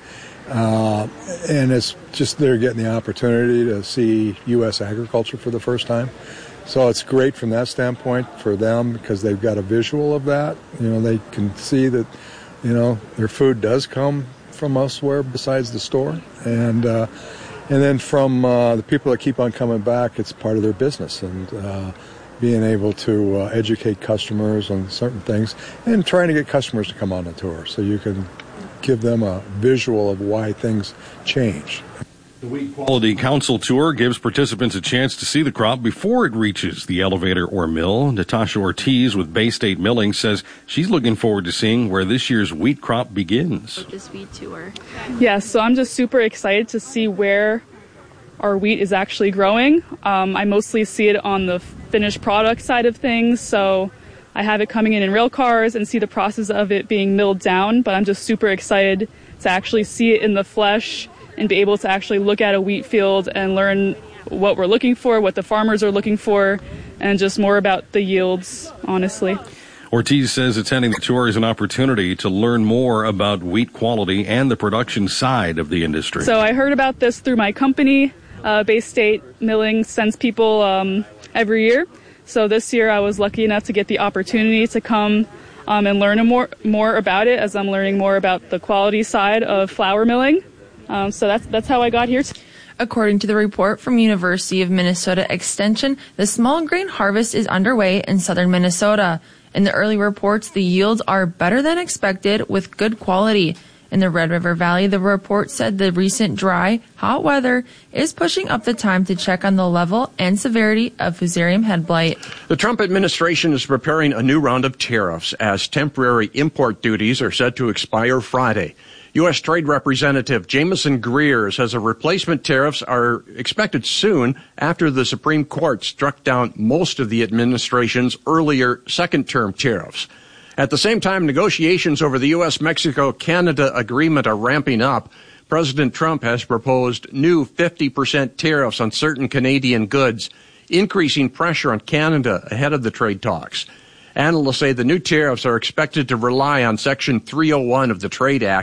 and it's just they're getting the opportunity to see U.S. agriculture for the first time. So it's great from that standpoint for them because they've got a visual of that. They can see that, their food does come from elsewhere besides the store. And then from the people that keep on coming back, it's part of their business and being able to educate customers on certain things and trying to get customers to come on the tour so you can give them a visual of why things change. The Wheat Quality Council Tour gives participants a chance to see the crop before it reaches the elevator or mill. Natasha Ortiz with Bay State Milling says she's looking forward to seeing where this year's wheat crop begins. This wheat tour. Yeah, so I'm just super excited to see where our wheat is actually growing. I mostly see it on the finished product side of things, so I have it coming in rail cars and see the process of it being milled down, but I'm just super excited to actually see it in the flesh and be able to actually look at a wheat field and learn what we're looking for, what the farmers are looking for, and just more about the yields, honestly. Ortiz says attending the tour is an opportunity to learn more about wheat quality and the production side of the industry. So I heard about this through my company. Bay State Milling sends people every year. So this year I was lucky enough to get the opportunity to come and learn more about it as I'm learning more about the quality side of flour milling. So that's how I got here. According to the report from University of Minnesota Extension, the small grain harvest is underway in southern Minnesota. In the early reports, the yields are better than expected with good quality. In the Red River Valley, the report said the recent dry, hot weather is pushing up the time to check on the level and severity of Fusarium head blight. The Trump administration is preparing a new round of tariffs as temporary import duties are set to expire Friday. U.S. Trade Representative Jameson Greer says the replacement tariffs are expected soon after the Supreme Court struck down most of the administration's earlier second-term tariffs. At the same time, negotiations over the U.S.-Mexico-Canada agreement are ramping up. President Trump has proposed new 50% tariffs on certain Canadian goods, increasing pressure on Canada ahead of the trade talks. Analysts say the new tariffs are expected to rely on Section 301 of the Trade Act,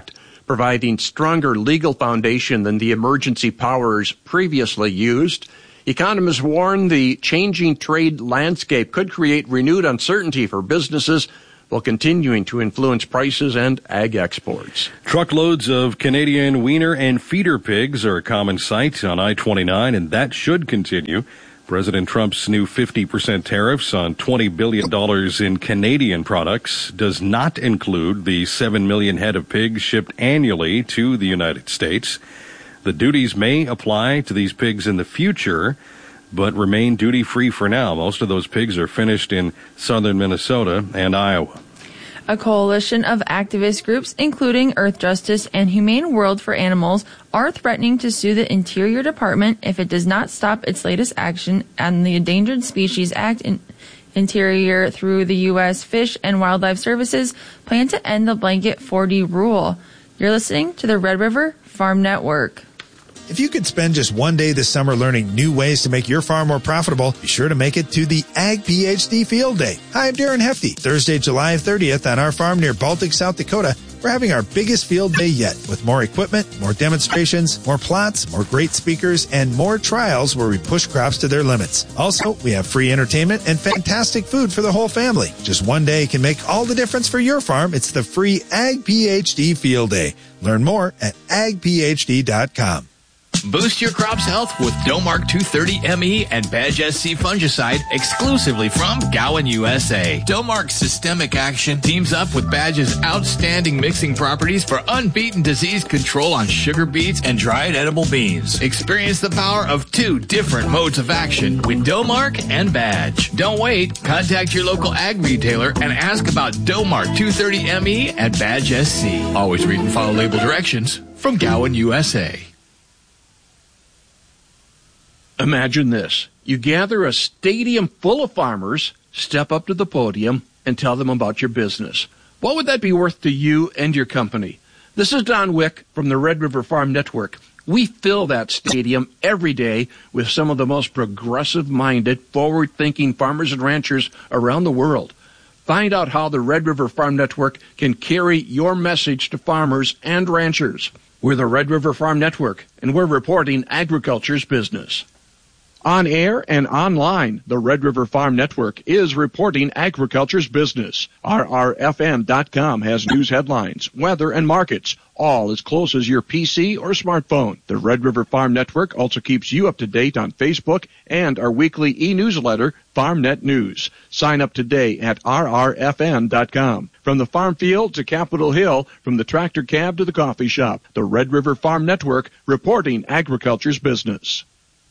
providing stronger legal foundation than the emergency powers previously used. Economists warn the changing trade landscape could create renewed uncertainty for businesses while continuing to influence prices and ag exports. Truckloads of Canadian wiener and feeder pigs are a common sight on I-29, and that should continue. President Trump's new 50% tariffs on $20 billion in Canadian products does not include the 7 million head of pigs shipped annually to the United States. The duties may apply to these pigs in the future, but remain duty-free for now. Most of those pigs are finished in southern Minnesota and Iowa. A coalition of activist groups, including Earth Justice and Humane World for Animals, are threatening to sue the Interior Department if it does not stop its latest action on the Endangered Species Act. Interior, through the U.S. Fish and Wildlife Services, plan to end the blanket 4D rule. You're listening to the Red River Farm Network. If you could spend just one day this summer learning new ways to make your farm more profitable, be sure to make it to the Ag PhD Field Day. Hi, I'm Darren Hefty. Thursday, July 30th on our farm near Baltic, South Dakota, we're having our biggest field day yet with more equipment, more demonstrations, more plots, more great speakers, and more trials where we push crops to their limits. Also, we have free entertainment and fantastic food for the whole family. Just one day can make all the difference for your farm. It's the free Ag PhD Field Day. Learn more at agphd.com. Boost your crop's health with Domark 230ME and Badge SC fungicide exclusively from Gowan, USA. Domark Systemic Action teams up with Badge's outstanding mixing properties for unbeaten disease control on sugar beets and dried edible beans. Experience the power of two different modes of action with Domark and Badge. Don't wait. Contact your local ag retailer and ask about Domark 230ME and Badge SC. Always read and follow label directions from Gowan, USA. Imagine this. You gather a stadium full of farmers, step up to the podium, and tell them about your business. What would that be worth to you and your company? This is Don Wick from the Red River Farm Network. We fill that stadium every day with some of the most progressive-minded, forward-thinking farmers and ranchers around the world. Find out how the Red River Farm Network can carry your message to farmers and ranchers. We're the Red River Farm Network, and we're reporting agriculture's business. On air and online, the Red River Farm Network is reporting agriculture's business. RRFN.com has news headlines, weather, and markets, all as close as your PC or smartphone. The Red River Farm Network also keeps you up to date on Facebook and our weekly e-newsletter, FarmNet News. Sign up today at RRFN.com. From the farm field to Capitol Hill, from the tractor cab to the coffee shop, the Red River Farm Network reporting agriculture's business.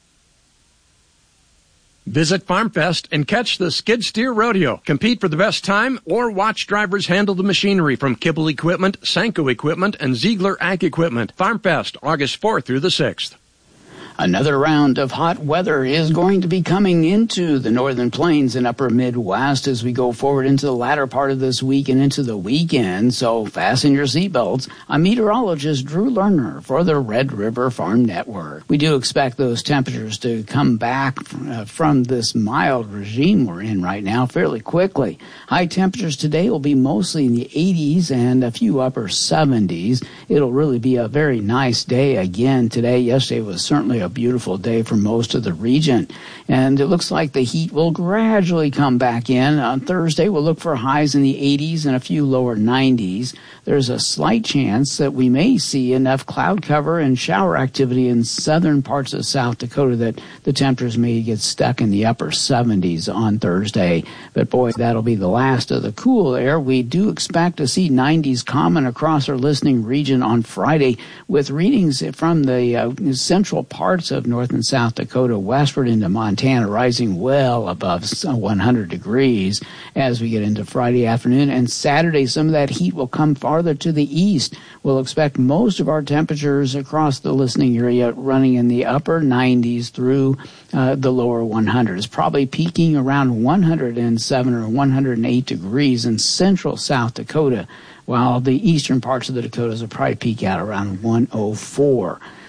Visit FarmFest and catch the Skid Steer Rodeo. Compete for the best time or watch drivers handle the machinery from Kibble Equipment, Sanko Equipment, and Ziegler Ag Equipment. FarmFest, August 4th through the 6th. Another round of hot weather is going to be coming into the northern plains and upper Midwest as we go forward into the latter part of this week and into the weekend, so fasten your seatbelts. I'm meteorologist Drew Lerner for the Red River Farm Network. We do expect those temperatures to come back from this mild regime we're in right now fairly quickly. High temperatures today will be mostly in the 80s and a few upper 70s. It'll really be a very nice day again today. Yesterday was certainly a beautiful day for most of the region, and it looks like the heat will gradually come back in. On Thursday, we'll look for highs in the 80s and a few lower 90s. There's a slight chance that we may see enough cloud cover and shower activity in southern parts of South Dakota that the temperatures may get stuck in the upper 70s on Thursday. But boy, that'll be the last of the cool air. We do expect to see 90s common across our listening region on Friday, with readings from the central parts of North and South Dakota westward into Montana rising well above 100 degrees as we get into Friday afternoon. And Saturday, some of that heat will come farther to the east. We'll expect most of our temperatures across the listening area running in the upper 90s through the lower 100s, probably peaking around 107 or 108 degrees in central South Dakota, while the eastern parts of the Dakotas will probably peak out around 104.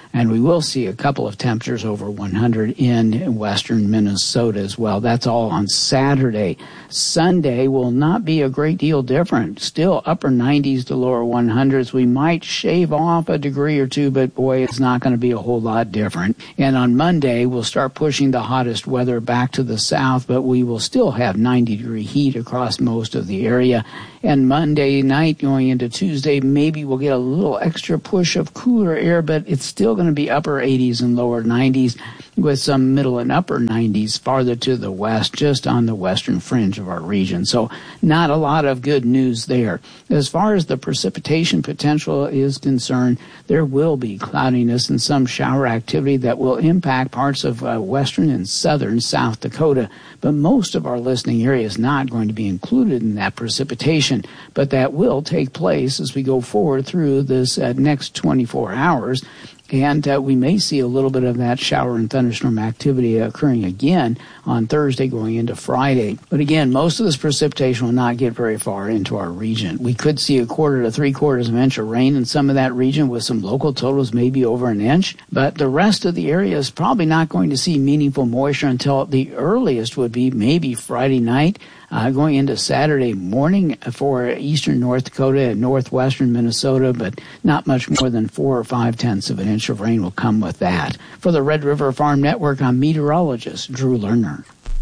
And we will see a couple of temperatures over 100 in western Minnesota as well. That's all on Saturday. Sunday will not be a great deal different. Still upper 90s to lower 100s. We might shave off a degree or two, but boy, it's not going to be a whole lot different. And on Monday, we'll start pushing the hottest weather back to the south, but we will still have 90-degree heat across most of the area. And Monday night going into Tuesday, maybe we'll get a little extra push of cooler air, but it's still going to be upper 80s and lower 90s with some middle and upper 90s farther to the west, just on the western fringe of our region. So not a lot of good news there. As far as the precipitation potential is concerned, there will be cloudiness and some shower activity that will impact parts of western and southern South Dakota. But most of our listening area is not going to be included in that precipitation. But that will take place as we go forward through this next 24 hours. And we may see a little bit of that shower and thunderstorm activity occurring again on Thursday going into Friday. But again, most of this precipitation will not get very far into our region. We could see 1/4 to 3/4 of an inch of rain in some of that region with some local totals maybe over an inch. But the rest of the area is probably not going to see meaningful moisture until the earliest would be maybe Friday night. Going into Saturday morning for eastern North Dakota and northwestern Minnesota, but not much more than 4 or 5/10 of an inch of rain will come with that. For the Red River Farm Network, I'm meteorologist Drew Lerner.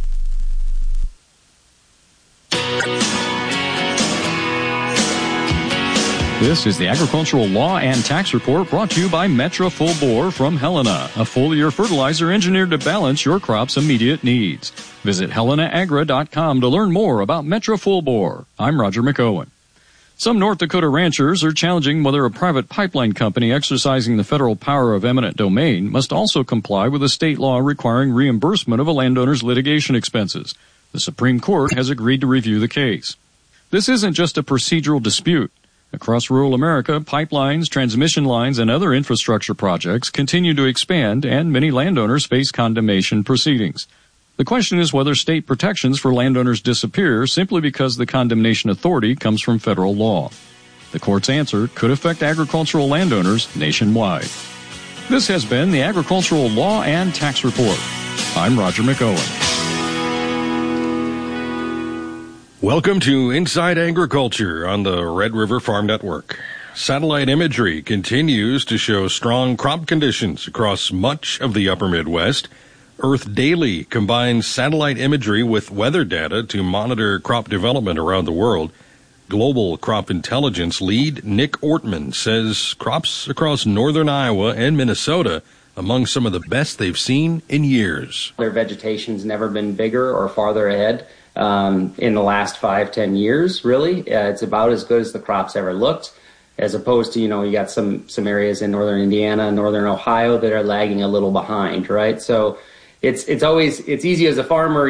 This is the Agricultural Law and Tax Report brought to you by Metra Full Bore from Helena, a foliar fertilizer engineered to balance your crop's immediate needs. Visit helenaagra.com to learn more about Metra Full Bore. I'm Roger McOwen. Some North Dakota ranchers are challenging whether a private pipeline company exercising the federal power of eminent domain must also comply with a state law requiring reimbursement of a landowner's litigation expenses. The Supreme Court has agreed to review the case. This isn't just a procedural dispute. Across rural America, pipelines, transmission lines, and other infrastructure projects continue to expand, and many landowners face condemnation proceedings. The question is whether state protections for landowners disappear simply because the condemnation authority comes from federal law. The court's answer could affect agricultural landowners nationwide. This has been the Agricultural Law and Tax Report. I'm Roger McOwen. Welcome to Inside Agriculture on the Red River Farm Network. Satellite imagery continues to show strong crop conditions across much of the upper Midwest. Earth Daily combines satellite imagery with weather data to monitor crop development around the world. Global Crop Intelligence lead Nick Ortman says crops across northern Iowa and Minnesota among some of the best they've seen in years. Their vegetation's never been bigger or farther ahead in the last 5-10 years, really. It's about as good as the crops ever looked, as opposed to, you got some areas in northern Indiana, northern Ohio that are lagging a little behind, right? So it's easy as a farmer,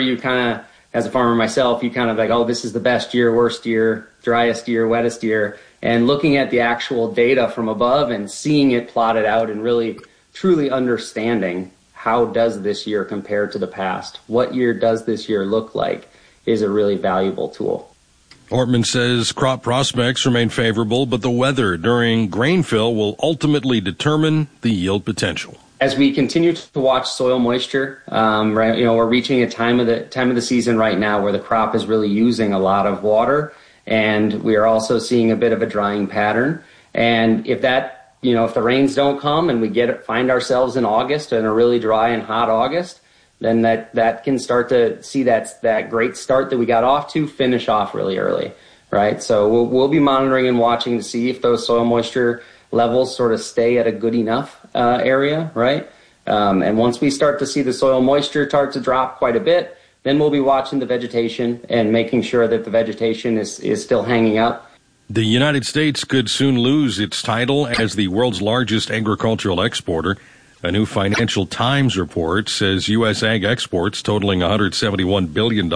as a farmer myself, you kind of like, oh, this is the best year, worst year, driest year, wettest year. And looking at the actual data from above and seeing it plotted out and really truly understanding how does this year compare to the past? What year does this year look like is a really valuable tool. Ortman says crop prospects remain favorable, but the weather during grain fill will ultimately determine the yield potential. As we continue to watch soil moisture, we're reaching a time of the season right now where the crop is really using a lot of water, and we are also seeing a bit of a drying pattern. And if the rains don't come and we find ourselves in August in a really dry and hot August, then that can start to see that great start that we got off to finish off really early, right? So we'll be monitoring and watching to see if those soil moisture levels sort of stay at a good enough area, right? And once we start to see the soil moisture start to drop quite a bit, then we'll be watching the vegetation and making sure that the vegetation is still hanging up. The United States could soon lose its title as the world's largest agricultural exporter. A new Financial Times report says U.S. ag exports totaling $171 billion in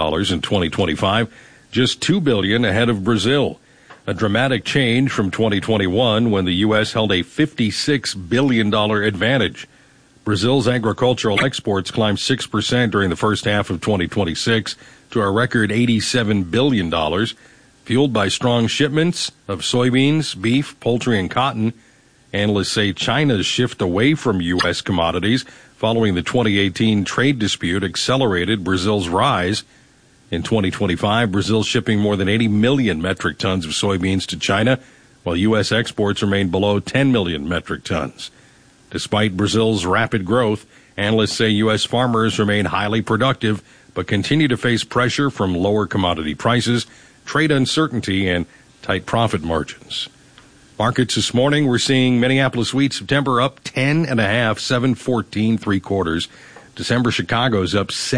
2025, just $2 billion ahead of Brazil. A dramatic change from 2021 when the U.S. held a $56 billion advantage. Brazil's agricultural exports climbed 6% during the first half of 2026 to a record $87 billion, fueled by strong shipments of soybeans, beef, poultry, and cotton. Analysts say China's shift away from U.S. commodities following the 2018 trade dispute accelerated Brazil's rise. In 2025, Brazil's shipping more than 80 million metric tons of soybeans to China, while U.S. exports remain below 10 million metric tons. Despite Brazil's rapid growth, analysts say U.S. farmers remain highly productive, but continue to face pressure from lower commodity prices, trade uncertainty, and tight profit margins. Markets this morning, we're seeing Minneapolis wheat September up 10.5, 7.14 3/4. December Chicago's up 7.